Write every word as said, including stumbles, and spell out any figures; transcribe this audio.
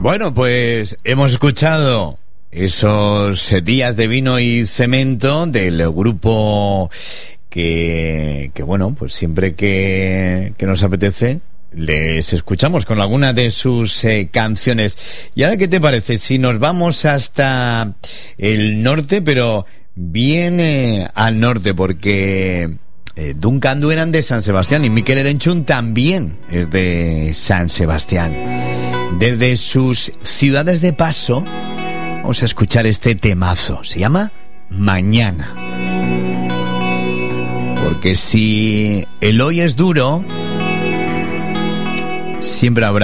Bueno, pues hemos escuchado esos días de vino y cemento del grupo que, que bueno, pues siempre que, que nos apetece les escuchamos con alguna de sus eh, canciones. ¿Y ahora qué te parece si nos vamos hasta el norte, pero bien eh, al norte? Porque eh, Duncan Du eran de San Sebastián y Mikel Erenchun también es de San Sebastián. Desde sus ciudades de paso vamos a escuchar este temazo. Se llama Mañana. Porque si el hoy es duro, siempre habrá